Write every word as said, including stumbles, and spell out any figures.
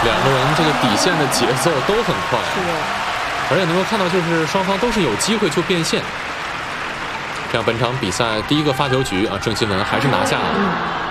两个人这个底线的节奏都很快， 是的， 而且能够看到就是双方都是有机会就变现。这样本场比赛第一个发球局啊，郑钦文还是拿下了。 嗯